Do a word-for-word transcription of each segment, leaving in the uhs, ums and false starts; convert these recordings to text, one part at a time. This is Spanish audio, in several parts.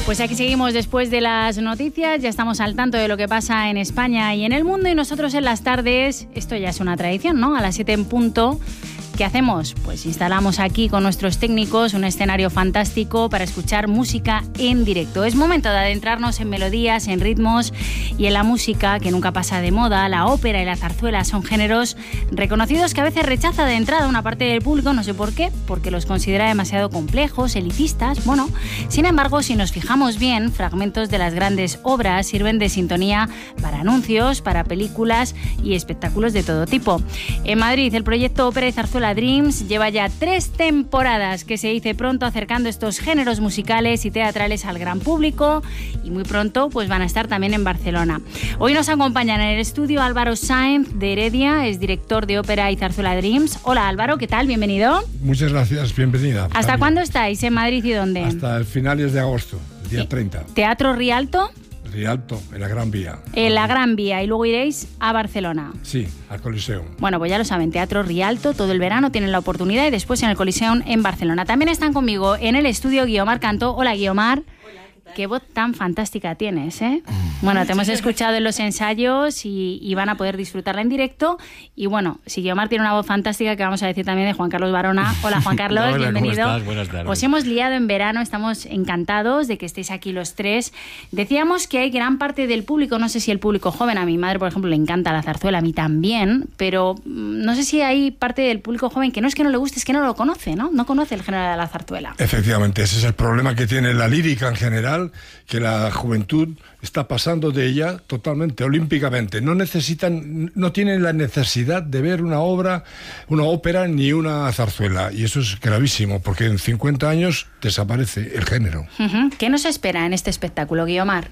Pues aquí seguimos después de las noticias, ya estamos al tanto de lo que pasa en España y en el mundo, y nosotros en las tardes, esto ya es una tradición, ¿no? A las siete en punto, ¿qué hacemos? Pues instalamos aquí con nuestros técnicos un escenario fantástico para escuchar música en directo. Es momento de adentrarnos en melodías, en ritmos y en la música que nunca pasa de moda. La ópera y la zarzuela son géneros reconocidos que a veces rechaza de entrada una parte del público, no sé por qué, porque los considera demasiado complejos, elitistas. Bueno, sin embargo, si nos fijamos bien, fragmentos de las grandes obras sirven de sintonía para anuncios, para películas y espectáculos de todo tipo. En Madrid, el proyecto Ópera y Zarzuela Dreams lleva ya tres temporadas, que se dice pronto, acercando estos géneros musicales y teatrales al gran público, y muy pronto pues van a estar también en Barcelona. Hoy nos acompañan en el estudio Álvaro Sáenz de Heredia, es director de Ópera y Zarzuela Dreams. Hola Álvaro, ¿qué tal? Bienvenido. Muchas gracias, bienvenida. ¿Hasta también. cuándo estáis? ¿En Madrid y dónde? Hasta el finales de agosto, el día treinta. ¿Teatro Rialto? Rialto, en la Gran Vía. En la Gran Vía, y luego iréis a Barcelona. Sí, al Coliseum. Bueno, pues ya lo saben, Teatro Rialto, todo el verano tienen la oportunidad, y después en el Coliseum en Barcelona. También están conmigo en el estudio Guiomar Cantó. Hola Guiomar. Qué voz tan fantástica tienes, ¿eh? Bueno, te hemos escuchado en los ensayos y, y van a poder disfrutarla en directo. Y bueno, si Guiomar tiene una voz fantástica, que vamos a decir también de Juan Carlos Barona. Hola Juan Carlos, Hola, bienvenido. ¿cómo estás? Buenas tardes. Os hemos liado en verano, estamos encantados de que estéis aquí los tres. Decíamos que hay gran parte del público, no sé si el público joven, a mi madre por ejemplo le encanta la zarzuela, a mí también, pero no sé si hay parte del público joven que no es que no le guste, es que no lo conoce, ¿no? No conoce el género de la zarzuela. Efectivamente, ese es el problema que tiene la lírica en general, que la juventud está pasando de ella totalmente, olímpicamente. No necesitan, no tienen la necesidad de ver una obra, una ópera ni una zarzuela. Y eso es gravísimo, porque en cincuenta años desaparece el género. Uh-huh. ¿Qué nos espera en este espectáculo, Guiomar?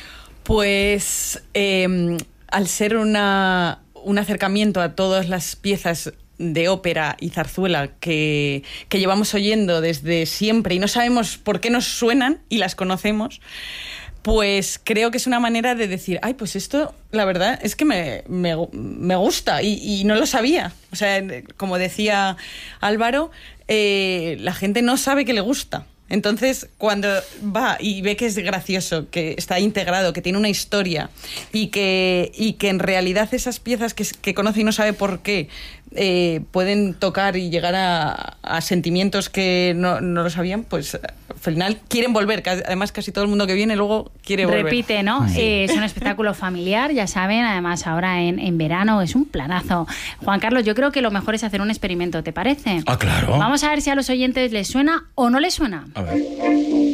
Pues eh, al ser una, un acercamiento a todas las piezas de ópera y zarzuela que, que llevamos oyendo desde siempre y no sabemos por qué nos suenan y las conocemos, pues creo que es una manera de decir, ay, pues esto, la verdad, es que me, me, me gusta y, y no lo sabía. O sea, como decía Álvaro, eh, la gente no sabe que le gusta. Entonces, cuando va y ve que es gracioso, que está integrado, que tiene una historia y que, y que en realidad esas piezas que, que conoce y no sabe por qué eh, pueden tocar y llegar a, a sentimientos que no, no lo sabían, pues al final quieren volver. Además, casi todo el mundo que viene luego quiere volver. Repite, ¿no? Sí. Eh, es un espectáculo familiar, ya saben, además ahora en, en verano es un planazo. Juan Carlos, yo creo que lo mejor es hacer un experimento, ¿te parece? Ah, claro. Vamos a ver si a los oyentes les suena o no les suena. A ver.